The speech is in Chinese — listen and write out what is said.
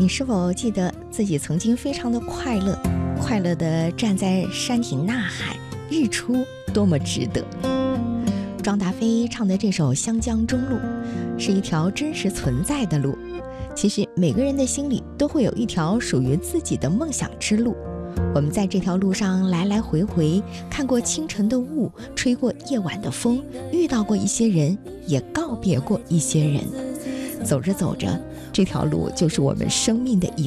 你是否记得自己曾经非常的快乐，快乐地站在山顶呐喊，日出多么值得。庄达菲唱的这首《湘江中路》是一条真实存在的路，其实每个人的心里都会有一条属于自己的梦想之路。我们在这条路上来来回回，看过清晨的雾，吹过夜晚的风，遇到过一些人，也告别过一些人。走着走着，这条路就是我们生命的一